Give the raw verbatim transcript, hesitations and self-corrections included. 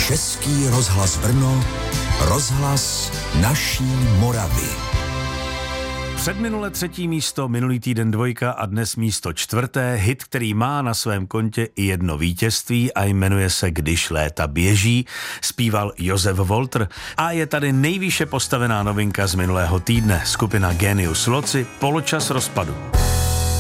Český rozhlas Brno, rozhlas naší Moravy. Předminule třetí místo, minulý týden dvojka a dnes místo čtvrté. Hit, který má na svém kontě i jedno vítězství a jmenuje se Když léta běží, zpíval Josef Walter. A je tady nejvýše postavená novinka z minulého týdne. Skupina Genius Loci, Poločas rozpadu.